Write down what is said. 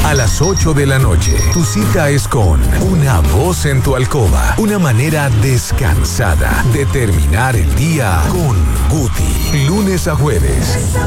A las 8 de la noche, tu cita es con Una Voz en tu Alcoba. Una manera descansada de terminar el día con Guti. Lunes a jueves.